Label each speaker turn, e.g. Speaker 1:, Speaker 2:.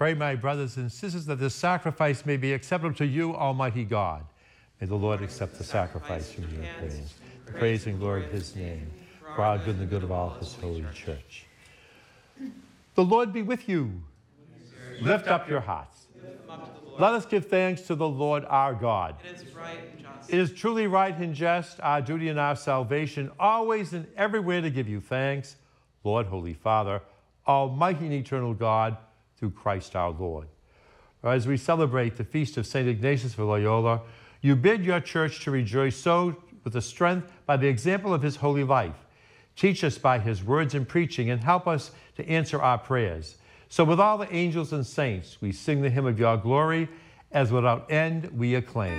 Speaker 1: Pray, my brothers and sisters, that this sacrifice may be acceptable to you, Almighty God. May the Lord accept the sacrifice from your prayers, praise and glory of his name, for our good and the good of all his holy church. The Lord be with you. Lift up your hearts. Let us give thanks to the Lord our God.
Speaker 2: It is right and just.
Speaker 1: It is truly right and just, our duty and our salvation, always and everywhere to give you thanks, Lord, Holy Father, Almighty and eternal God, through Christ our Lord. As we celebrate the feast of St. Ignatius of Loyola, you bid your church to rejoice so with the strength by the example of his holy life. Teach us by his words and preaching, and help us to answer our prayers. So with all the angels and saints, we sing the hymn of your glory, as without end we acclaim.